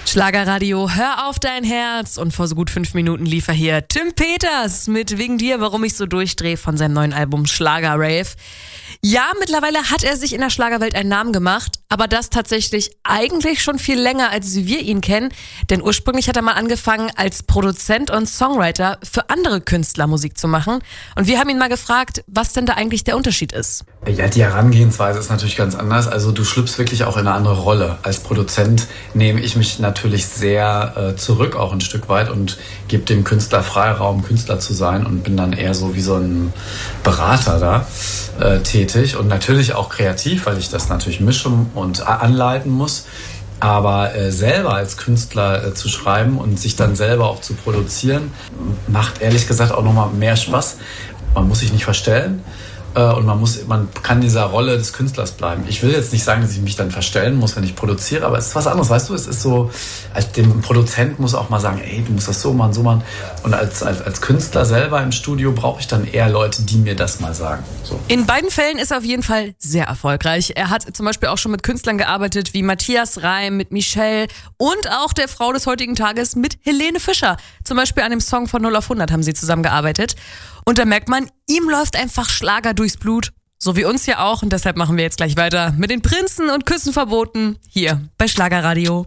Schlagerradio, hör auf dein Herz. Und vor so gut 5 Minuten lief er hier Tim Peters mit Wegen dir, warum ich so durchdrehe von seinem neuen Album Schlager Rave. Ja, mittlerweile hat er sich in der Schlagerwelt einen Namen gemacht, aber das tatsächlich eigentlich schon viel länger, als wir ihn kennen. Denn ursprünglich hat er mal angefangen, als Produzent und Songwriter für andere Künstler Musik zu machen. Und wir haben ihn mal gefragt, was denn da eigentlich der Unterschied ist. Ja, die Herangehensweise ist natürlich ganz anders. Also du schlüpfst wirklich auch in eine andere Rolle. Als Produzent nehme ich mich natürlich sehr zurück, auch ein Stück weit, und gebe dem Künstler Freiraum, Künstler zu sein, und bin dann eher so wie so ein Berater da tätig und natürlich auch kreativ, weil ich das natürlich mischen und anleiten muss. Aber selber als Künstler zu schreiben und sich dann selber auch zu produzieren, macht ehrlich gesagt auch nochmal mehr Spaß. Man muss sich nicht verstellen. Und man kann in dieser Rolle des Künstlers bleiben. Ich will jetzt nicht sagen, dass ich mich dann verstellen muss, wenn ich produziere, aber es ist was anderes, weißt du? Es ist so, als dem Produzent muss auch mal sagen, ey, du musst das so machen, so machen. Und als Künstler selber im Studio brauche ich dann eher Leute, die mir das mal sagen. So. In beiden Fällen ist er auf jeden Fall sehr erfolgreich. Er hat zum Beispiel auch schon mit Künstlern gearbeitet, wie Matthias Reim, mit Michelle und auch der Frau des heutigen Tages mit Helene Fischer. Zum Beispiel an dem Song von 0 auf 100 haben sie zusammengearbeitet. Und da merkt man, ihm läuft einfach Schlager durchs Blut. So wie uns ja auch. Und deshalb machen wir jetzt gleich weiter mit den Prinzen und Küssen verboten hier bei Schlagerradio.